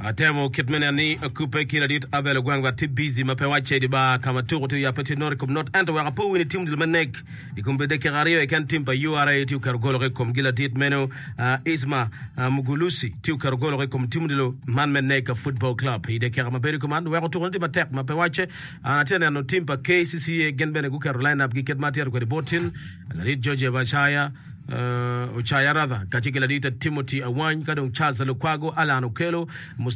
Atemo kitmene ni akupe kila dit abel gwangwa tibizi mapewache di ba kama tuko tu ya peti norikum not ento wakapu wini timu dilmanek ikumbede kirario ikan timpa URA tiu kargolo rekum gila dit meno Isma Mugulusi tiu kargolo rekum timu dilo man meneka football club ide kira maberi kumando wako tuko niti matek mapewache anatena no timpa KCCA genbene gukar line up giket matiar kwa ribotin lalit George Bachaya Uchaya radha kachikila dita Timothy Awany kadong Charles Lukwago Alan Okelo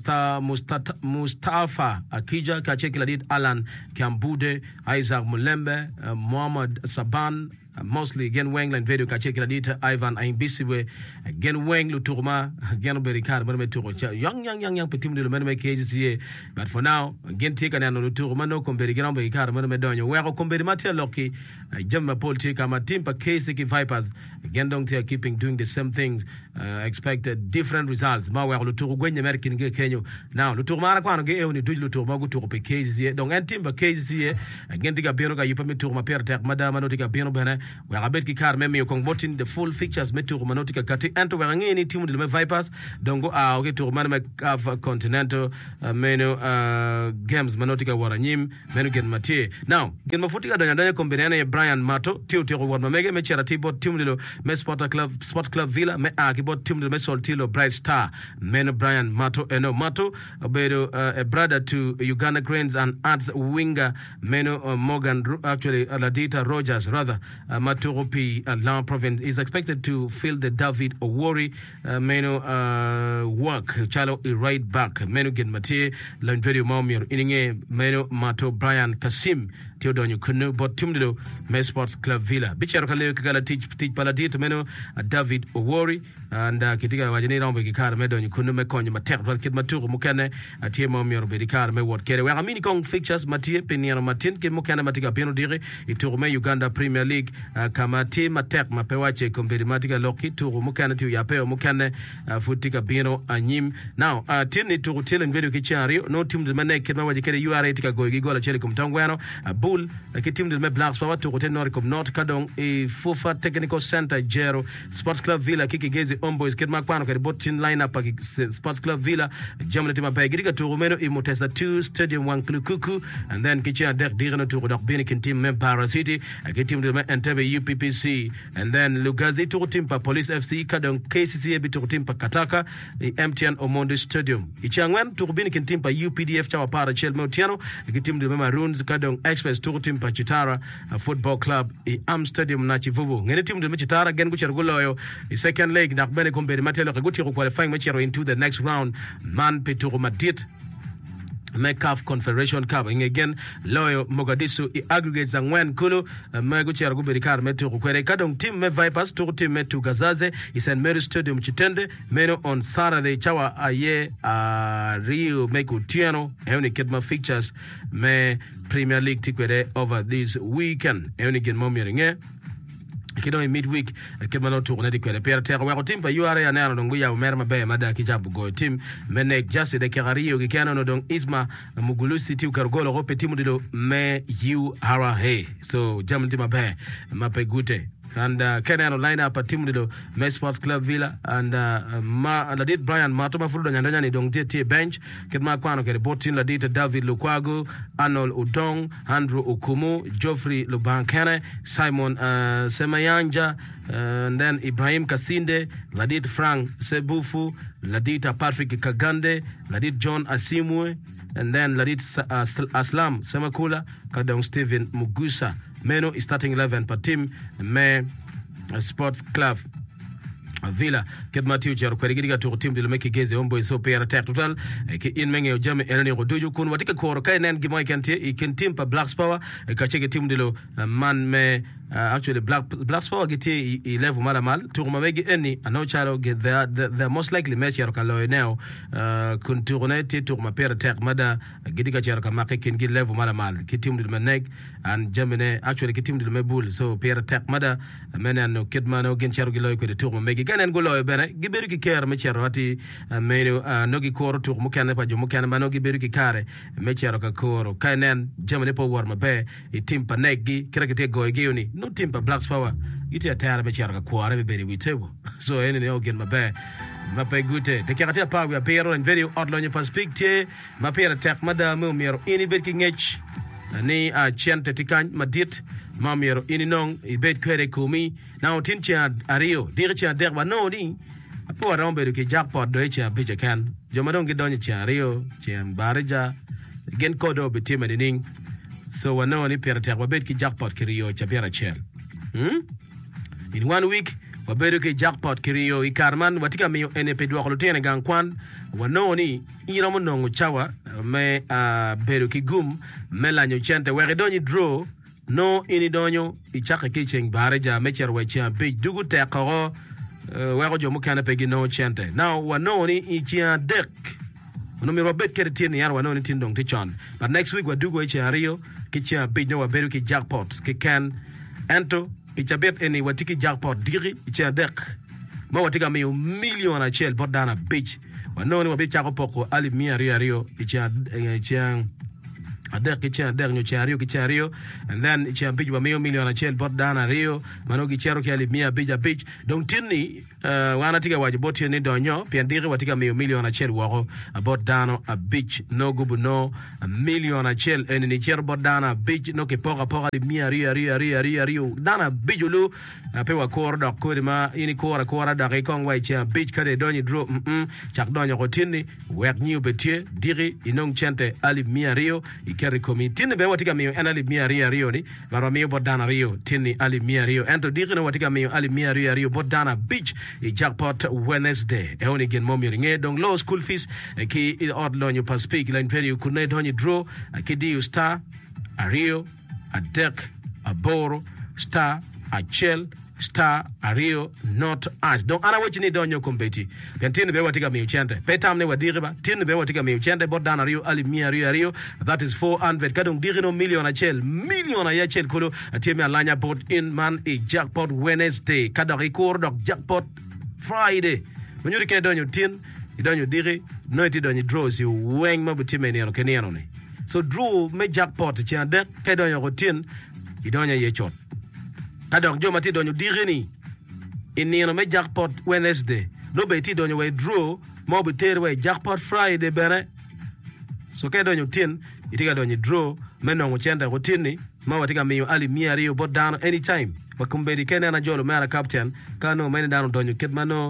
Mustafa Akija kachikila dita Alan Kiambude Isaac Mulembe Muhammad Saban mostly Gen Weng and video kachekila dita Ivan Aimbisiwe Gen Weng Luturma Gen Berikar Merme Turo young petit de Merme KCCA but for now Gen Tika and Luturma no Comberi Gran Berikar Merme Donyo where Comberi Matia Loki Gemma Poltika Matimpa KCK Vipers Gen Dong Tia keeping doing the same things expected different results ma where Luturu Gwen American Kenyo now Luturma Kwan Ge Oni do Luturma go to KCCA Dong and Timba KCCA Gen Tika Bioga Yupami Turma Pertek Madama Notika Biano Bene we are betki kar meme kongotin the full features metu manotika kati ento werangeni timu de Vipers dongo oke to maname of continental menu games manotika waranyim menu gen matie now gen mafutika danya kombinane Brian Mato tio won mamege me chera tibo timu de Sport Club Villa me akibot timu de Soltilo Bright Star menu Brian Mato eno Mato obedo a brother to Uganda Cranes and arts winger menu Morgan actually Ladita Rogers rather Maturopi Lan Province is expected to fill the David Owori work. Chalo right back. Menu Gen Mate Landredio Maumir Ininge Menu Mato Brian Kasim Teodonyo Kunu but Tumdo Me Sports Club Villa. Bicharo Kale Kala teach Paladit Menu David Owori and Kitika Wajani Rambe Kikar Medonyo Kunu Me Konyo Matek Kid Maturu Mukane Atie Maumir Bedikar Me What Kere. Where Amini Kong fixtures Matie Peniano Matin Ke Mukana Matika Piano Dire Iturume Uganda Premier League Kamati Matek Mapewache Komberi Matika Loki Turu Mukana to Yapeo Mukane Futika Bino Anyim. Now Tini Turu Til and Video Kichario no team the Manek Wajikere URA Tika Goigola Chelikum Tangwano Bull like team the Blacks Power to Noricum North Kadong a Fufa Technical Center Jero Sports Club Villa Kiki Gezi Omboys Kidmakpano Botin lineup Sports Club Villa Germany Tima Pagirica to Romero Imotesa 2 Stadium 1 Klukuku and then Kicha Dek Dirano to Binikin team Mempara City I get team the Entebbe UPPC and then Lugazi to Timpa Police FC Kadong KCCA to Timpa Kataka the MTN Omondi Stadium Ichangwan to Binikin Timpa UPDF Chawa Para Chelmotiano I get team the Maroons Kadong Express to Timpa Chitara Football Club Am Stadium Nachivubu ngene team the Chitara again which are Guloyo the second leg Nakbene Komberi Matelo Guti qualifying match into the next round Man Peturu Madit Mekaf Confederation Cup again Loyo Mogadishu aggregates and when Kulu Maguchi Arguberikar Metu Kwere Kadong team me Vipers to team Metu Gazaze is in Mary Stadium Chitende Meno on Saturday Chawa Aye Rio Meku Tiano Euni Kidma fixtures me Premier League Tikwere over this weekend Euni Gen Momiringe Kido in midweek Kidmano to Nedi Kwere Pera Terra Wako Team pa URA and Aranonguya Merma Bay Mada Kijabu Go Team Menek Jesse de Karario Gikano no Dong Isma Mugulusi Tiu Kargolo Hope Timudido Me You Hara Hey so German Tima Bay Mape Gute and Kenano line up a Timudido Me Sports Club Villa and Ladit Brian Matoma Fudo Nandani Dong Tete Bench Kidma Kwano Kere Botin Ladita David Lukwago Arnold Udong Andrew Okumu Geoffrey Lubankane Simon Semayanja and then Ibrahim Kasinde Ladit Frank Sebufu Ladita Patrick Kagande Ladit John Asimwe and then Ladit Aslam Semakula Kadong Stephen Mugusa Meno is starting 11 per team Me Sports Club Villa Kedmati Jaro Kwerigiga to team de make Geze Homeboy so pay attack total in Menge Jame Ernie Roduju Kun Watika Koro Kainen Gimoy can team per Blacks Power Kacheke team de lo man me actually Blacks Power get 11 malamal to Mamegi any and no charo get the most likely match Yarokalo now kun tournete to my pair attack mother Gidika Jaraka Make can get level malamal Kitim de Manek and Gemini actually Kitim de Mebul so pair attack mother Menan Kidmano Gencharo Gilo the tour Megi and go low bene Giberiki care Mecharati Meno Nogi Koro to Mukana Pajumukan Manogi Beriki Kare Mecharoka Koro Kainan Geminipo Warma Bay a Timpa Negi Krakate Goegioni no Timpa Blacks Power Iti a tire Mecharaka Quarry Berry with table so any again my bear Mape gute. De kakatia pa we apero and video outline pas speak te mapera tek madame miero ini bet kingech ni a chente tikan madit mamiero ini nong ibet kwere kumi now tincha ario dircha derba no ni apo rombe ke jackpot do cha bija kan jomadon gidonye cha ario cha barja gen kodo betima ning so wano ni pera tek wabet ki jackpot kirio cha pera chel in 1 week wabedo ke jackpot kirio ikarman watika miyo NP dwa kolotene gankwan wanoni iramo nongo chawa me bedo ki gum melanyo chente wege donyi draw no ini donyo ichaka kicheng bareja mecher wecha pe dugu tekoro wego jomo kana pegi no chente now wanoni ichia dek no mi robet kere tieni yar wanoni tindong tichon but next week wadugo ichia rio kichia pe no wabedo ki jackpot ki can ento Ichabet eni watiki jackpot diri icha dek ma watika miyo million a chel bot dana beach wanoni wabit chako poko ali mia rio icha adek nyo cha rio and then icha beach wa miyo million a chel bot dana rio manogi chero ki ali mia beach donc tinni wana tika wajiboti ni donyo pia diri watika miyo million a chel wako bot dano a beach no gubu no a million a chel eni ni chero bot dana beach no ke poka ali mia rio dana beach ulu pewa kor dok kodi ma ini kora dok ikong wa icha beach kade donyi draw chak donyo ko tinni wek nyiu betie diri inong chente ali mia rio ikeri komi tinni be watika miyo en ali mia rio ni barwa miyo bot dana rio tinni ali mia rio ento diri no watika miyo ali mia rio bot dana beach i jackpot Wednesday eoni gen mom yoringe dong low school fees ki od lonyo paspik line value kunne donyi draw ki di star a rio a deck a boro star a chel star a rio not as donc ana wachini ni donyo kompeti pentine be watika mi uchende petam ne wadiriba tin be watika mi uchende bot dana rio ali mia rio that is 400 kadong dirino million a ya chel kolo atemi alanya bot in man a jackpot Wednesday kadori dok jackpot Friday manyuri ke donyo tin idonyo diri no iti donyo draw si weng mabutime ni keneno ne so draw me jackpot chande ke donyo ko tin idonyo ye chot kadok joma ti donyo digini inino me jackpot Wednesday no be ti donyo we draw mo be ter we jackpot Friday bere so ke donyo tin itiga donyo draw meno ngochenda ko tinni ma watika miyo ali mia rio bot down anytime wakumbedi kene na jolo mara captain kano mene dano donyo ketmano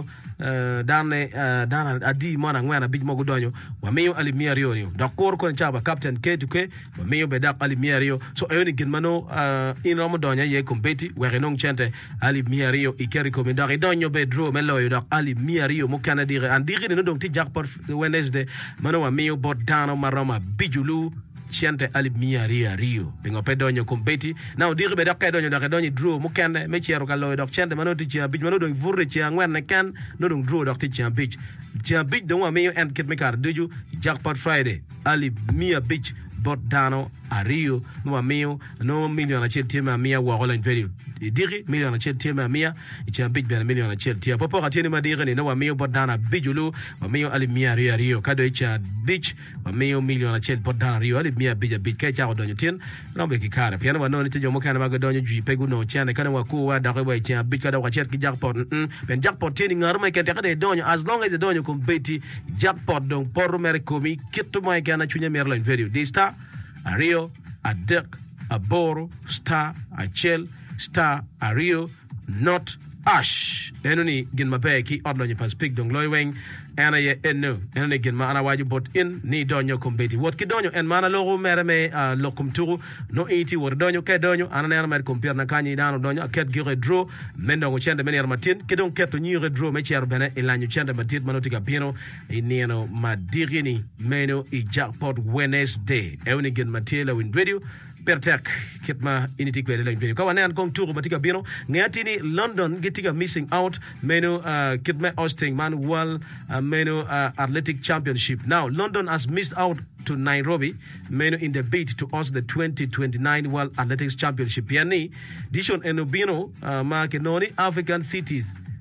dana adi mona ngwana big mogo donyo wa miyo ali mia rio dakor ko chaba captain K2K wa miyo be dak ali mia rio so ayoni gitmano inomo donya ye kompeti were nong chente ali mia rio ikeri ko mindari donyo be draw melo yo dak ali mia rio mo kana dire andiri no dong ti jackpot Wednesday mano wa miyo bot down maroma bijulu chente ali mia rio pingo pedonyo kompeti now dire be dak donyo draw mo kende me chiero kalo dok chente mano ti chia bij mano dong vurre chia ngwan kan no dong draw dok ti chia bij dong wa meyo en kit me kar deju jackpot Friday ali mia bij bot dano a rio no meyo no million a chente ma mia wa roland value dire million a chente ma mia chia bij ben million a chente popo ka tieni ma dire ni no wa meyo bot dana bijulu wa meyo ali mia rio kado chia bij wa meyo million a chente bot dana rio ali mia bij kai cha donyo tin no be ki kara piano wa no ni jomo kana ma donyo ju pegu no chane kana wa ko wa da ko wa chia bij kada wa chet ki jackpot ben jackpot tieni ngarma ke kada donyo as long as donyo kompeti jackpot donc por mer komi kitto mai kana chunya mer line value this star a rio a deck a boro star a chel star a rio not ash enoni gin mape ki odlo ni paspik dong loyweng ana ye enno enoni gin ma ana waji bot in ni donyo kompeti wot ki donyo en mana logo mereme lokum turu no 80 wor donyo ke donyo ana na mer compare na kanyi dano donyo aket gire draw mendo ngo chende mener matin ke don keto nyire draw me cher bene elanyu chende matit manotika pino ineno madigini meno I jackpot Wednesday enoni gin matela win radio pertek kitma initi kwele la video kawane an kong turu matika bino ngatini London getiga missing out menu kitma hosting man world menu athletic championship now London has missed out to Nairobi menu in the bid to host the 2029 World Athletics Championship yani dishon enobino ma kenoni African cities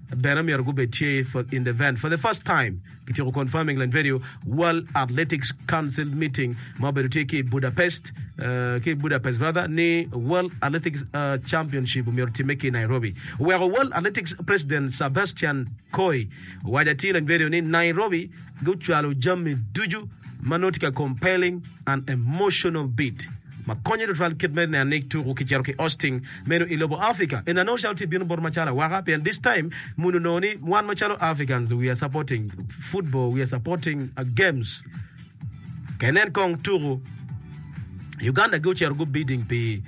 Benam Yargube for in the event for the first time. Kitiro confirming Land video World Athletics Council meeting Maberutiki Budapest Budapest rather ni World Athletics Championship Umyortimeki Nairobi. Where World Athletics President Sebastian Coe Wajati Land video ni Nairobi Guchalo Jami Duju Manotika compelling and emotional beat. Makonye Rutval Kidman and Nick to Kicharoki Austin, Menu Ilobo Africa. In a no shelter Binobor Machala, what happened? And this time, Mununoni, one Machalo Africans, we are supporting football, we are supporting games. Kenen Kong Turu, Uganda Guchar good bidding pe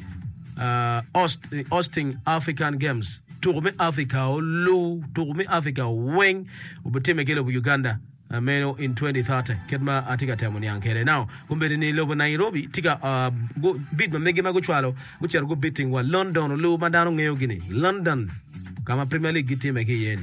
Austin African Games. Tourme Africa, Lu, Tourme Africa, Wing, Ubutime Gelo Uganda. Meno in 2030 kedma atika temoni yankere now kumbere ni lobo Nairobi tika go bid mege mago chwalo guchar go beating wa London lu mandano ngeyo gini London kama Premier League team ege yeni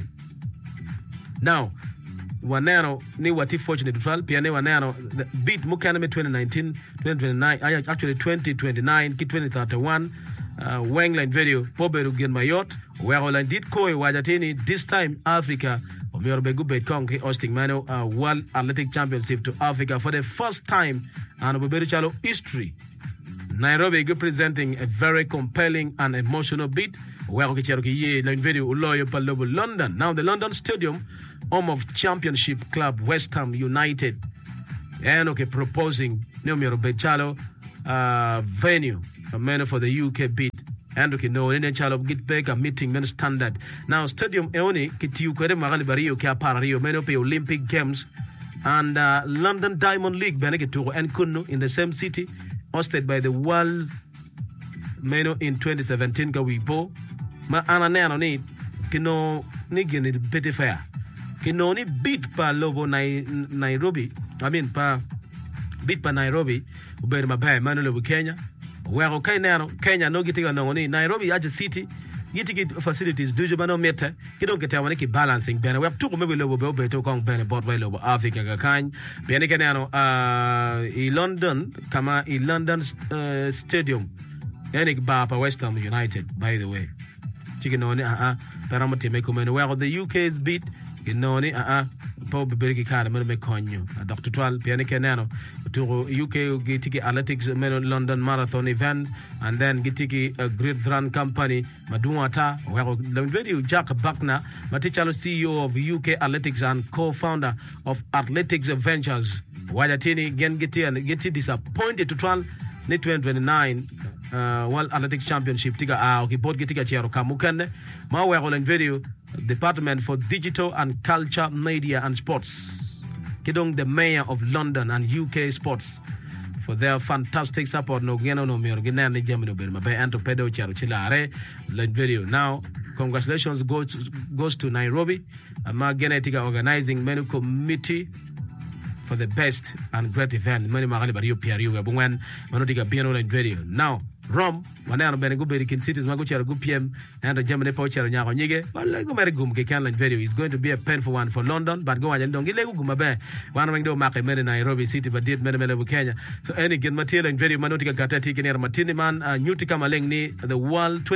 now wanero ni wati fortunate trial pia ne wanero beat mukana me 2019 2029 actually 2029 ki 2031 Wengland video poberu gen mayot where Holland did koi wajatini this time Africa Conquer hosting World Athletic Championship to Africa for the first time and Chalo history. Nairobi presenting a very compelling and emotional beat. Where video London. Now the London Stadium, home of Championship club West Ham United, and proposing Numero Bechalo venue for the UK beat. And okay, no, Indian child get back a meeting men standard. Now, Stadium Eoni, Kitiu Kwere Magali Bario, Kiapara Rio, Menope Olympic Games, and London Diamond League, Beneketu and Kunu in the same city, hosted by the World Meno in 2017, Gawibo, Ma Ananano need, Kino Nigin is pretty fair. Kino ni beat pa Lobo Nairobi, beat pa Nairobi, Uberma Bay, Manuel Kenya. Where Kenya no getting on Nairobi as a city, getting facilities, do you know meter? You don't get a balancing banner. We have two maybe low beto kong banner bought by low Africa kind. Benecanano London, Kama London Stadium. Enik Bapa West Ham United, by the way. Chicken on Paramati Mekumene. Where the UK is beat, you know Pope Bergi Card, Mekonyo, Dr. 12, Pianicanano, to UK Gitiki Athletics London Marathon event, and then Gitiki a Great Run Company, Maduata, where the video Jack Buckner, Matichalo CEO of UK Athletics and co-founder of Athletics Ventures, Wajatini, Gengiti, and Giti disappointed to trial 2029 World Athletics Championship, Tiga, Kipot Gitika Chiaro Kamukande, Mawa video. Department for Digital and Culture, Media and Sports. Kidong, the Mayor of London and UK Sports, for their fantastic support. No Geno no Mirginani Gemino Birma Bay and to Pedo Charuchilare video. Now, congratulations goes to Nairobi, a Margenetica organizing menu committee for the best and great event. Many Magali Bario Piario Bungan, Manotica Piano video. Now, Rome, Manano Beneguberi Kin Cities, Magucha Gupium, and the German Pocher Nyago Nige, but like Gum Kekanlan video is going to be a painful one for London, but go and don't get Gumabe. One ring do make a man in Nairobi City, but did Menemele Kenya. So any get material and video Manotica Gatati Near Martiniman, Nutica Malengni, the World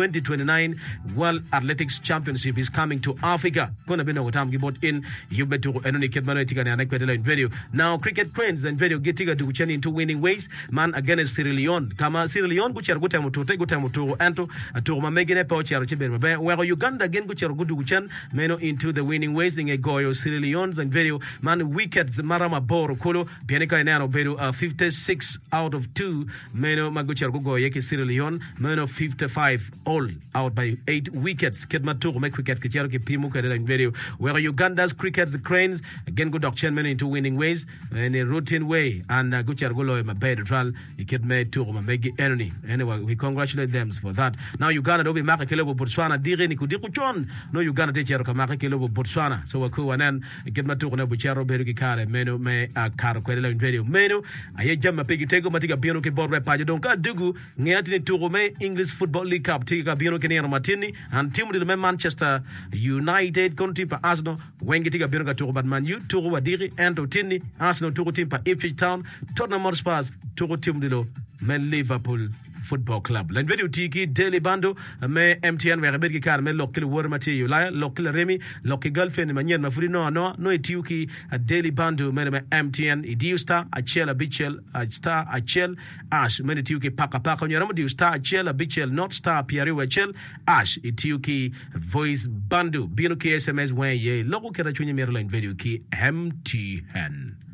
2029 World Athletics Championship is coming to Africa. Gonna be no time give in you bet to Enoni Kidmanotica and Equatorial video. Now cricket cranes and video getting to Ucheni into winning ways. Man against Sierra Leone. Kama Sierra Leone Guchar Gutamutu, Gutamutu, Anto, Atuma Megane Pocher Chibe, where Uganda again Guchar Guduchan, Meno into the winning ways in a Goyo, Sierra Leone's and video, man wickets, Marama Bor, Kolo, Pianica and Nano, Beru, 56 out of 2, Meno Maguchar Gugo, Yeki Sierra Leone, Meno 55, all out by 8 wickets, Kedmatu, make cricket, Kicharoki, Pimuka and video, where Uganda's crickets, the cranes, again good auction, Meno into winning ways, in a routine way, and Guchar Golo, my bed trial, he kept made to Megi Enemy. Anyway, we congratulate them for that. Now Uganda do be maka kilobo Botswana dire ni kudiku chon. No Uganda te chero kamaka kilobo Botswana. So waku wanen get matu kuna buchero beruki kare meno me karo kwele video meno aye jamma pegi tego matika biano ke board paje donc dugu ngati ni turo me English Football League Cup tika biano ke nero matini and team de Manchester United konti pa Arsenal wengi tika biano ka turo Man U turo wadiri ento tini Arsenal turo team pa Ipswich Town Tottenham Hotspur turo team dilo men Liverpool Football Club. Len video tiki Daily Bando me MTN we rebet ki kar me lokil wor mate yo la lokil remi lokil girlfriend manyen mafuri no etiuki Daily Bando me MTN idiu star achela bichel star achel ash me etiuki paka nyara mo star achela bichel not star piari wechel ash etiuki voice bando bino ki SMS when ye logo kera chunye mer len video ki MTN